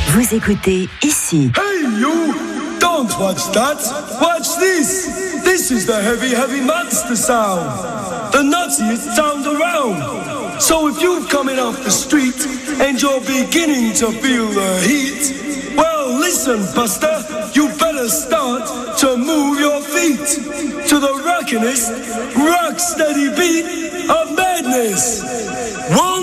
Vous écoutez ici. Hey you! Don't watch that! Watch this! This is the heavy, heavy monster sound! The nuttiest sound around! So if you're coming off the street and you're beginning to feel the heat, well listen, Buster, you better start to move your feet to the rockinest, rock steady beat of madness! One